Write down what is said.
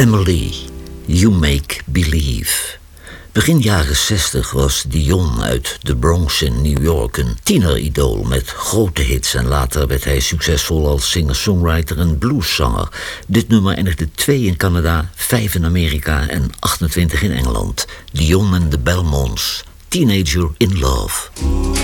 Emily, You Make Believe. Begin jaren 60 was Dion uit de Bronx in New York een tieneridool met grote hits en later werd hij succesvol als singer-songwriter en blueszanger. Dit nummer eindigde 2 in Canada, 5 in Amerika en 28 in Engeland. Dion en de Belmonts, Teenager in Love.